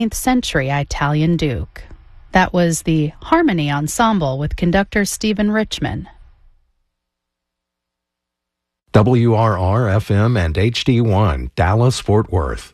century Italian duke. That was the Harmony Ensemble with conductor Stephen Richman. WRR-FM and HD1, Dallas-Fort Worth.